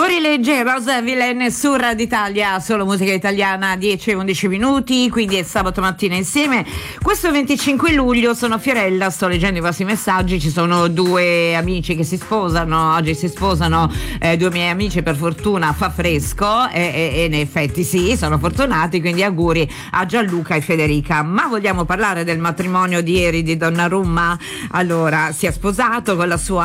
Fuorilegge Rosa Villain su Radio Italia, solo musica italiana, 10-11 minuti, quindi è sabato mattina insieme. Questo 25 luglio sono Fiorella, sto leggendo i vostri messaggi, ci sono due amici che si sposano, oggi si sposano due miei amici, per fortuna fa fresco e in effetti sì, sono fortunati, quindi auguri a Gianluca e Federica. Ma vogliamo parlare del matrimonio di ieri di Donnarumma? Allora, si è sposato con la sua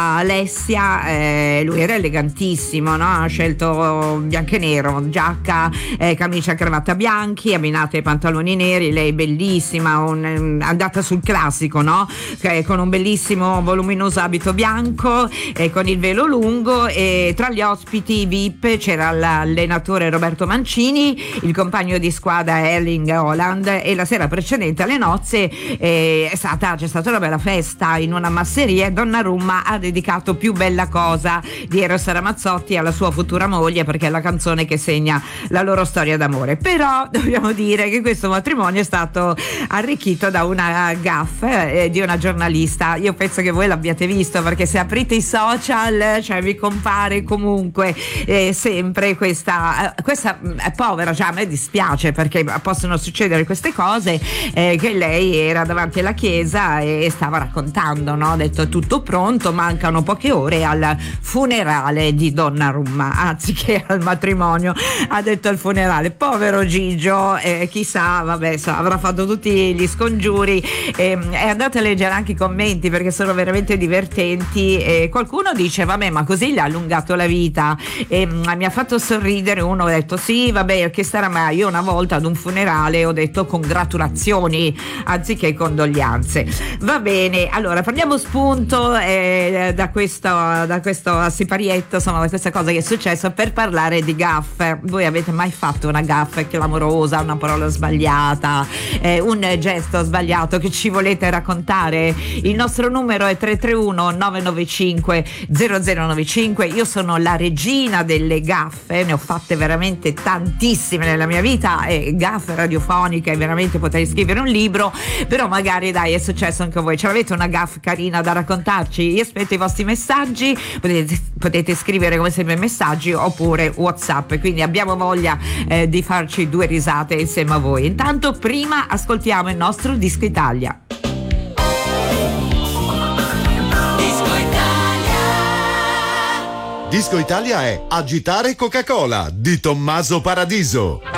Alessia, lui era elegantissimo, no? Ha scelto bianco e nero, giacca, camicia e cravatta bianchi, abbinate ai pantaloni neri, lei bellissima, andata sul classico, no? Con un bellissimo voluminoso abito bianco, con il velo lungo, e tra gli ospiti VIP c'era l'allenatore Roberto Mancini, il compagno di squadra Erling Haaland, e la sera precedente alle nozze c'è stata una bella festa in una masseria e Donnarumma ha dedicato Più bella cosa di Eros Ramazzotti alla sua futura moglie, perché è la canzone che segna la loro storia d'amore. Però dobbiamo dire che questo matrimonio è stato arricchito da una gaffe di una giornalista. Io penso che voi l'abbiate visto, perché se aprite i social, cioè vi compare comunque sempre questa povera, cioè a me dispiace perché possono succedere queste cose, che lei era davanti alla chiesa e stava raccontando, no? Ha detto è tutto pronto, mancano poche ore al funerale di Donnarumma, anziché al matrimonio, ha detto al funerale. Povero Gigio, chissà, vabbè, avrà fatto tutti gli scongiuri, e andate a leggere anche i commenti perché sono veramente divertenti. Qualcuno dice vabbè, ma così gli ha allungato la vita, mi ha fatto sorridere. Uno ha detto sì, vabbè, che sarà mai, io una volta ad un funerale ho detto congratulazioni anziché condoglianze. Va bene, allora prendiamo spunto da questo siparietto, insomma, da questa cosa che è successa, per parlare di gaffe. Voi avete mai fatto una gaffe clamorosa, una parola sbagliata, un gesto sbagliato che ci volete raccontare? Il nostro numero è 331 995 0095. Io sono la regina delle gaffe, ne ho fatte veramente tantissime nella mia vita, gaffe radiofoniche, veramente potrei scrivere un libro. Però magari dai, è successo anche a voi, ce l'avete una gaffe carina da raccontarci? Io aspetto i vostri messaggi, potete scrivere come sempre messaggi oppure WhatsApp, quindi abbiamo voglia di farci due risate insieme a voi. Intanto prima ascoltiamo il nostro Disco Italia. Disco Italia è Agitare Coca-Cola di Tommaso Paradiso.